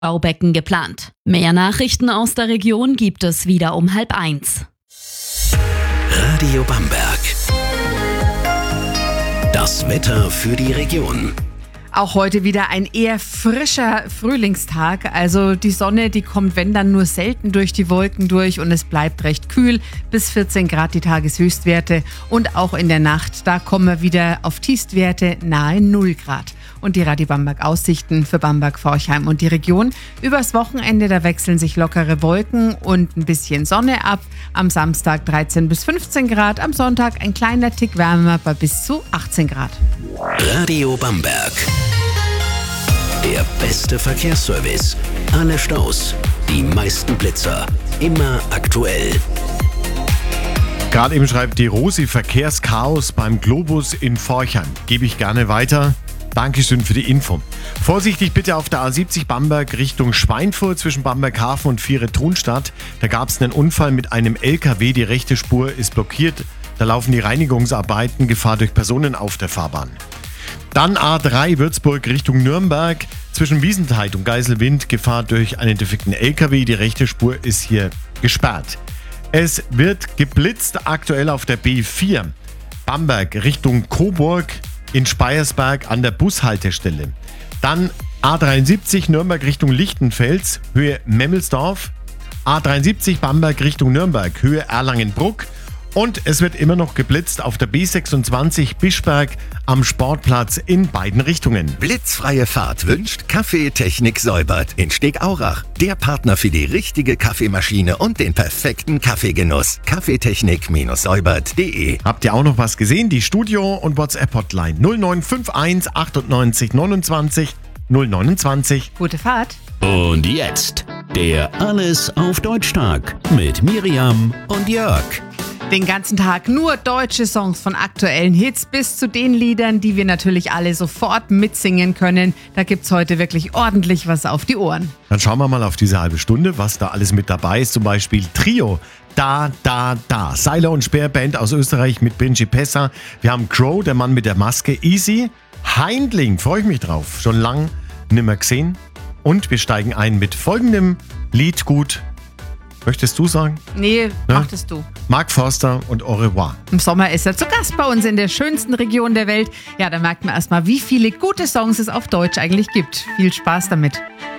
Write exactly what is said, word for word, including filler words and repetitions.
Baubecken geplant. Mehr Nachrichten aus der Region gibt es wieder um halb eins. Radio Bamberg. Das Wetter für die Region. Auch heute wieder ein eher frischer Frühlingstag. Also die Sonne, die kommt, wenn dann, nur selten durch die Wolken durch und es bleibt recht kühl. Bis vierzehn Grad die Tageshöchstwerte. Und auch in der Nacht, da kommen wir wieder auf Tiefstwerte nahe null Grad. Und die Radio Bamberg Aussichten für Bamberg, Forchheim und die Region. Übers Wochenende, da wechseln sich lockere Wolken und ein bisschen Sonne ab. Am Samstag dreizehn bis fünfzehn Grad, am Sonntag ein kleiner Tick wärmer bei bis zu achtzehn Grad. Radio Bamberg. Der beste Verkehrsservice. Alle Staus, die meisten Blitzer. Immer aktuell. Gerade eben schreibt die Rosi Verkehrschaos beim Globus in Forchheim. Gebe ich gerne weiter. Dankeschön für die Info. Vorsichtig bitte auf der A siebzig Bamberg Richtung Schweinfurt zwischen Bamberghafen und Viere-Thunstadt. Da gab es einen Unfall mit einem L K W. Die rechte Spur ist blockiert. Da laufen die Reinigungsarbeiten, Gefahr durch Personen auf der Fahrbahn. Dann A drei Würzburg Richtung Nürnberg. Zwischen Wiesentheid und Geiselwind Gefahr durch einen defekten L K W. Die rechte Spur ist hier gesperrt. Es wird geblitzt aktuell auf der B vier. Bamberg Richtung Coburg in Speyersberg an der Bushaltestelle. Dann A dreiundsiebzig Nürnberg Richtung Lichtenfels, Höhe Memmelsdorf. A dreiundsiebzig Bamberg Richtung Nürnberg, Höhe Erlangenbruck. Und es wird immer noch geblitzt auf der B sechsundzwanzig Bischberg am Sportplatz in beiden Richtungen. Blitzfreie Fahrt wünscht Kaffeetechnik Säubert in Stegaurach. Der Partner für die richtige Kaffeemaschine und den perfekten Kaffeegenuss. kaffeetechnik Säubert punkt de. Habt ihr auch noch was gesehen? Die Studio- und WhatsApp-Hotline null neun fünf eins achtundneunzig neunundzwanzig null neunundzwanzig. Gute Fahrt. Und jetzt der Alles auf Deutsch-Tag mit Miriam und Jörg. Den ganzen Tag nur deutsche Songs von aktuellen Hits bis zu den Liedern, die wir natürlich alle sofort mitsingen können. Da gibt's heute wirklich ordentlich was auf die Ohren. Dann schauen wir mal auf diese halbe Stunde, was da alles mit dabei ist. Zum Beispiel Trio, Da, Da, Da. Seiler und Speer Band aus Österreich mit Principessa. Wir haben Crow, der Mann mit der Maske, Easy. Heindling, freue ich mich drauf. Schon lang nimmer gesehen. Und wir steigen ein mit folgendem Lied gut. Möchtest du sagen? Nee, ja? Machtest du. Mark Forster und Au revoir. Im Sommer ist er zu Gast bei uns in der schönsten Region der Welt. Ja, da merkt man erstmal, wie viele gute Songs es auf Deutsch eigentlich gibt. Viel Spaß damit.